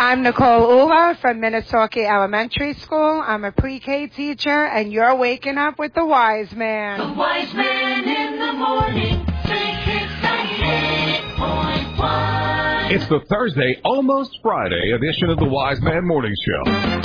I'm Nicole Ula from Minnesota Elementary School. I'm a pre-K teacher, and you're waking up with the Wise Man. The Wise Man in the morning. Big Hits 98.1. It's the Thursday, almost Friday edition of the Wise Man Morning Show.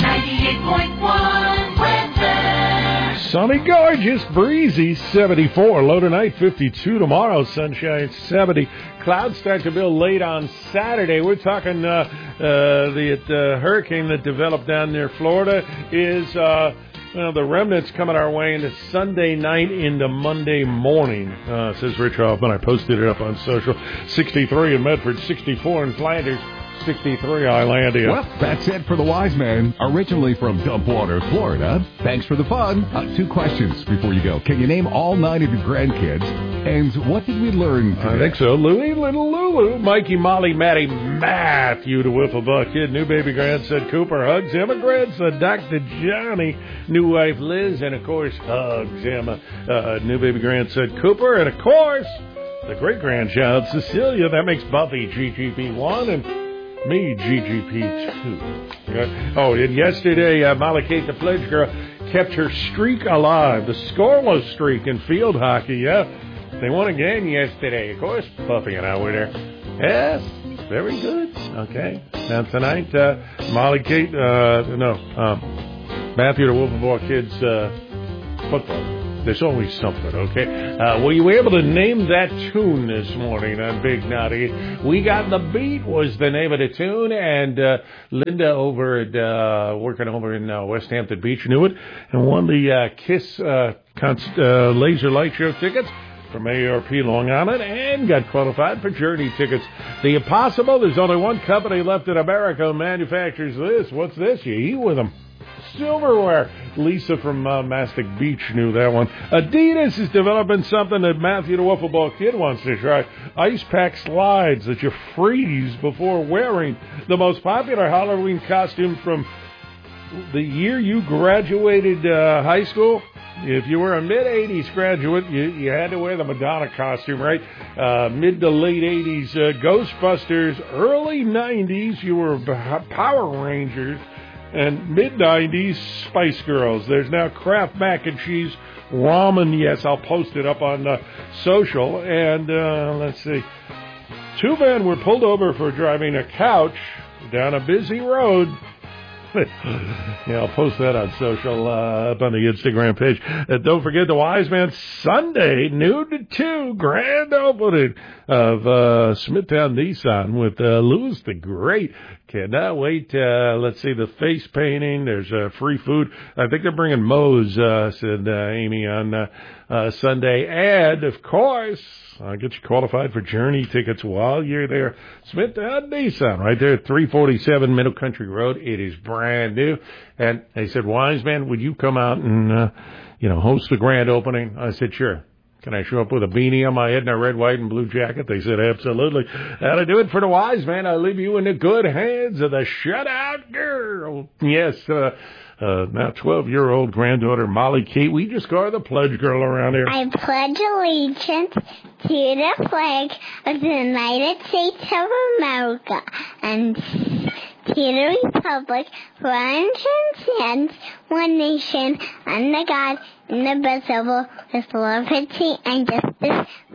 98.1 weather. Sunny, gorgeous, breezy, 74. Low tonight, 52 tomorrow. Sunshine, 70. Clouds start to build late on Saturday. We're talking the hurricane that developed down near Florida is the remnants coming our way into Sunday night into Monday morning, says Rich Hoffman. I posted it up on social. 63 in Medford, 64 in Flanders, 63 Islandia. Well, that's it for the Wise Man, originally from Dumpwater, Florida. Thanks for the fun. 2 questions before you go. Can you name all 9 of your grandkids? And what did we learn today? I think so. Louie, little Lulu, Mikey, Molly, Maddie, Matthew, the Wiffle Ball Kid, new baby grandson Cooper, hugs Emma, grandson Dr. Johnny, new wife Liz, and of course hugs Emma, new baby grandson Cooper, and of course the great grandchild Cecilia. That makes Buffy GGP1 and me, GGP2. Oh, and yesterday, Molly Kate, the pledge girl, kept her streak alive, the scoreless streak in field hockey, yeah. They won a game yesterday. Of course, Buffy and I were there. Yes, very good. Okay. Now tonight, Molly Kate, Matthew, the Wolf of War Kids, football. There's always something, okay? Were you able to name that tune this morning on Big Naughty? We Got the Beat was the name of the tune, and Linda over at, working over in West Hampton Beach knew it, and won the KISS Laser Light Show tickets from ARP Long Island, and got qualified for Journey tickets. The impossible, there's only one company left in America who manufactures this. What's this? You eat with them. Silverware. Lisa from Mastic Beach knew that one. Adidas is developing something that Matthew the Wiffle Ball Kid wants to try. Ice pack slides that you freeze before wearing. The most popular Halloween costume from the year you graduated high school. If you were a mid-'80s graduate, you had to wear the Madonna costume, right? Mid to late 80s, Ghostbusters. Early 90s, you were Power Rangers. And mid-90s, Spice Girls. There's now Kraft Mac and Cheese Ramen. Yes, I'll post it up on social. And let's see. 2 men were pulled over for driving a couch down a busy road. Yeah, I'll post that on social, up on the Instagram page. Don't forget the Wise Man Sunday, noon to 2, grand opening of Smithtown Nissan with Louis the Great. Cannot wait. Let's see, the face painting. There's free food. I think they're bringing Moe's, said Amy, on Sunday. And, of course, I'll get you qualified for Journey tickets while you're there. Smithtown Nissan, right there at 347 Middle Country Road. It is brand new. And they said, Wise Man, would you come out and, host the grand opening? I said, sure. Can I show up with a beanie on my head and a red, white, and blue jacket? They said, absolutely. That'll do it for the Wise Man. I'll leave you in the good hands of the shutout girl. Yes, now 12-year-old granddaughter Molly Kate. We just call her the pledge girl around here. I pledge allegiance to the flag of the United States of America and to the republic for stands one nation under God, indivisible, with liberty and justice